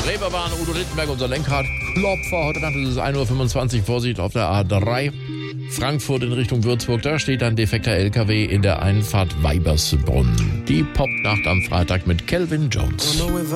Reeperbahn, Udo Lindenberg, unser Lenkrad-Klopfer. Heute Nacht ist es 1:25 Uhr, Vorsicht auf der A3. Frankfurt in Richtung Würzburg, da steht ein defekter LKW in der Einfahrt Weibersbrunn. Die Popnacht am Freitag mit Calvin Jones.